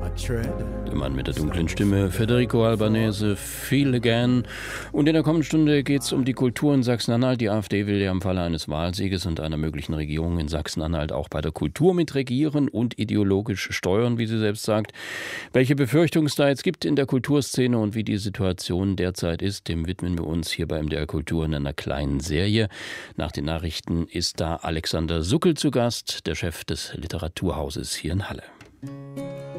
Der Mann mit der dunklen Stimme, Federico Albanese, Feel Again. Und in der kommenden Stunde geht es um die Kultur in Sachsen-Anhalt. Die AfD will ja im Falle eines Wahlsieges und einer möglichen Regierung in Sachsen-Anhalt auch bei der Kultur mitregieren und ideologisch steuern, wie sie selbst sagt. Welche Befürchtungen es da jetzt gibt in der Kulturszene und wie die Situation derzeit ist, dem widmen wir uns hier bei MDR Kultur in einer kleinen Serie. Nach den Nachrichten ist da Alexander Suckel zu Gast, der Chef des Literaturhauses hier in Halle.